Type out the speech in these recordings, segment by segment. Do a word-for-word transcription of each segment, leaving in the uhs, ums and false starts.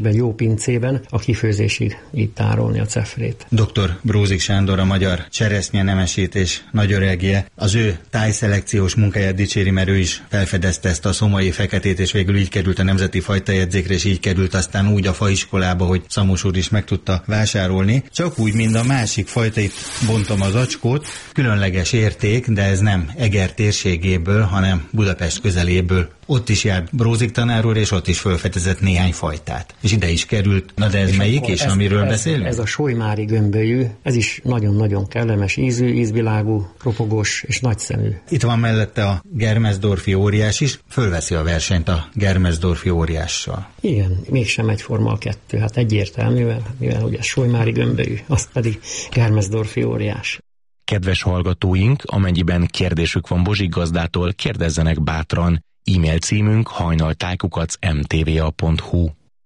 Jó pincében a kifőzésig így tárolni a cefrét. doktor Brózik Sándor, a magyar cseresznye nemesítés nagyöregje, az ő tájszelekciós munkáját dicséri, mert ő is felfedezte ezt a szomai feketét, és végül így került a nemzeti fajtajegyzékre, és így került aztán úgy a faiskolába, hogy Szamos úr is meg tudta vásárolni. Csak úgy, mint a másik fajtait, bontom az acskót, különleges érték, de ez nem Eger térségéből, hanem Budapest közeléből. Ott is járt Brózik tanár úr, és ott is felfedezett néhány fajtát. És ide is került. Na de ez és melyik is, ez, amiről ez, beszélünk? Ez a solymári gömbölyű, ez is nagyon-nagyon kellemes ízű, ízvilágú, ropogós és nagyszemű. Itt van mellette a Germesdorfi óriás is, fölveszi a versenyt a Germesdorfi óriással. Igen, mégsem egyforma a kettő, hát egyértelműen, mivel ugye solymári gömbölyű, az pedig Germesdorfi óriás. Kedves hallgatóink, amennyiben kérdésük van Bozsik gazdától, kérdezzenek bátran. E-mail címünk hajnaltájkukac em té vé á pont hu.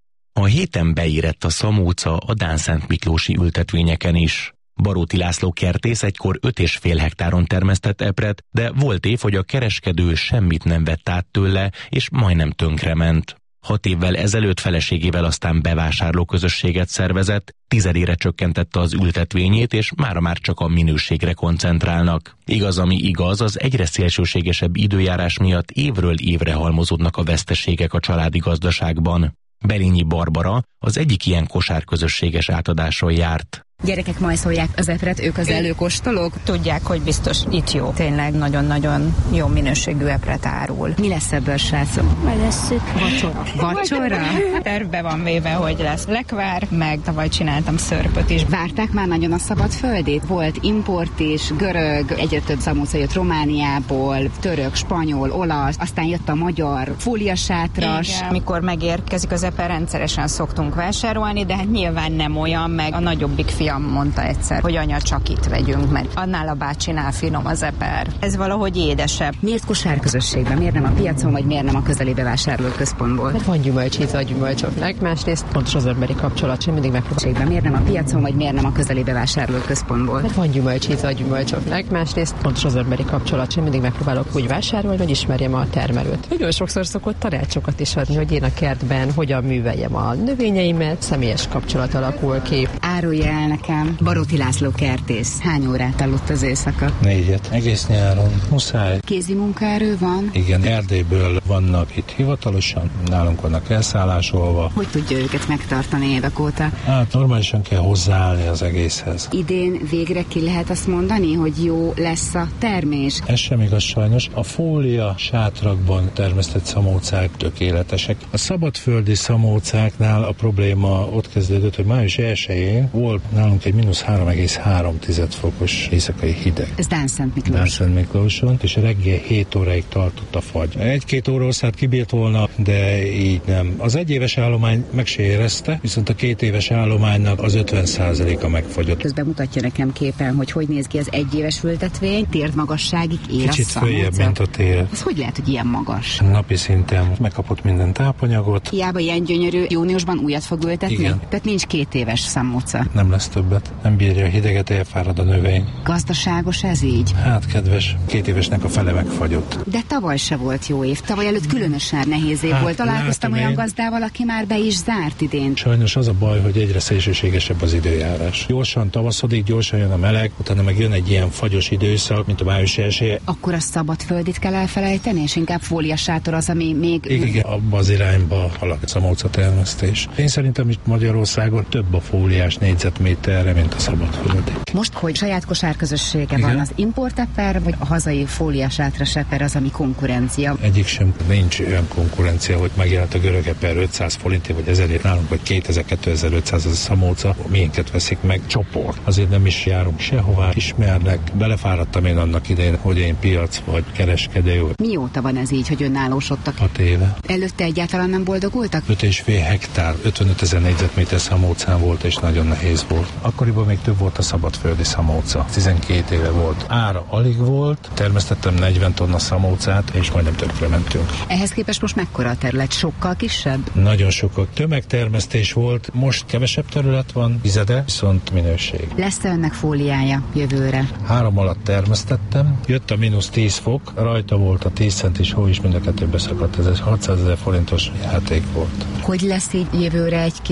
A héten beérett a szamóca a Dánszent Miklósi ültetvényeken is. Baróti László kertész egykor öt és fél hektáron termesztett epret, de volt év, hogy a kereskedő semmit nem vett át tőle, és majdnem tönkrement. Hat évvel ezelőtt feleségével aztán bevásárló közösséget szervezett, tizedére csökkentette az ültetvényét, és mára már csak a minőségre koncentrálnak. Igaz, ami igaz, az egyre szélsőségesebb időjárás miatt évről évre halmozódnak a veszteségek a családi gazdaságban. Berényi Barbara az egyik ilyen kosárközösséges átadáson járt. Gyerekek majszolják az epret, ők az előkóstolók? Tudják, hogy biztos itt jó. Tényleg nagyon-nagyon jó minőségű epret árul. Mi lesz ebből, srácok? Majd lesz vacsora. Vacsora? Tervbe van véve, hogy lesz lekvár, meg tavaly csináltam szörpöt is. Várták már nagyon a szabadföldét? Volt import is, görög, egyre több szamóca jött Romániából, török, spanyol, olasz, aztán jött a magyar fóliasátras. Igen. Mikor megérkezik az eper, rendszeresen szoktunk vásárolni, de hát nyilván nem olyan, meg a nagyobbik fiam mondta egyszer, hogy anya, csak itt vegyünk, mert annál a bácsinál finom az eper. Ez valahogy édesebb. Miért kosárközösségben? Miért nem a piacon, vagy miért nem a közeli bevásárlóközpontból? Mert van gyümölcsíze a gyümölcsöknek, másrészt fontos az emberi kapcsolat, sem mindig megpróbáljuk. Miért nem a piacon, vagy miért nem a közeli bevásárlóközpontból? Mert van gyümölcsíze a gyümölcsöknek, másrészt fontos az emberi kapcsolat, sem mindig megpróbálok úgy vásárolni, hogy ismerjem a termelőt. Nagyon sokszor szokott tanácsokat is adni, hogy én a kertben hogyan műveljem a növényeimet, személyes kapcsolat alakul ki. Árulja el nekem, Baróti László kertész. Hány órát aludt az éjszaka? Négyet. Egész nyáron. Muszáj. Kézi munkaerő van? Igen, Erdélyből vannak itt hivatalosan, nálunk vannak elszállásolva. Hogy tudja őket megtartani évek óta? Hát normálisan kell hozzáállni az egészhez. Idén végre ki lehet azt mondani, hogy jó lesz a termés? Ez sem igaz sajnos. A fólia sátrakban termesztett szamócák tökéletesek. A szabadföldi szamócáknál a probléma ott kezdődött, hogy május elsején volt nálunk egy mínusz három egész három fokos éjszakai hideg. Ez Dánszent Miklós. Dánszent Miklóson, és reggel hét óráig tartott a fagy. Egy-két óra hosszát kibírt volna, de így nem. Az egyéves állomány meg se érezte, viszont a két éves állománynak az ötven százaléka megfagyott. Közben mutatja nekem képen, hogy hogy néz ki az egyéves ültetvény, térd magasságig ér Kicsit a szamóca. följebb, mint a tér. Ez hogy lehet, hogy ilyen magas? Napi szinten megkapott minden tápanyagot. Hiába ilyen gyönyörű, júniusban újat fog ültetni? Igen. Tehát nincs két éves szamóca. Nem lesz többet. Nem bírja a hideget, elfárad a növény. Gazdaságos ez így? Hát kedves, két évesnek a fele megfagyott. De tavaly se volt jó év. Tavaly előtt különösen nehéz év hát, volt. Találkoztam olyan én... gazdával, aki már be is zárt idén. Sajnos az a baj, hogy egyre szélsőségesebb az időjárás. Gyorsan tavaszodik, gyorsan jön a meleg, utána meg jön egy ilyen fagyos időszak, mint a május elsője. Akkor a szabadföldit kell elfelejteni, és inkább fóliasátor az, ami még... Igen, igen, abba az irányba halad a szamóca termesztés. Én szerintem itt Magyarországon több a fóliás négyzetméterre, mint a szabadföldi. Most, hogy saját kosárközössége van, az importeper, vagy a hazai fóliasátras eper az, ami konkurencia? Egyik sem, nincs olyan konkurencia, hogy megjelent a görög eper ötszáz forintért, vagy ezerért nálunk, vagy kétezer-kétezer-ötszáz az a szamóca, miénket veszik meg csoport. Azért nem is járunk sehová, ismernek. Belefáradtam én annak idején, hogy én piac vagy kereskedő. Mióta van ez így, hogy önállósodtak? Hat éve. Előtte egyáltalán nem boldogultak? öt és fél hektár, ötvenöt ezer négyzetméter szamócán volt, és nagyon nehéz volt. Akkoriban még több volt a szabadföldi szamóca. tizenkét éve volt. Ára alig volt, termesztettem negyven tonna szamócát, és majdnem többre mentünk. Ehhez képest most mekkora a terület? Sokkal kisebb? Nagyon sokkal. Tömegtermesztés volt, most kevesebb terület van, tizede, viszont minőség. Lesz-e önnek fóliája jövőre? Három alatt termesztettem, jött a mínusz tíz fok, rajta volt a tíz centis hó is, mind a kettő beszakadt. Ez egy hatszázezer forintos játék volt. Hogy lesz így jövőre egy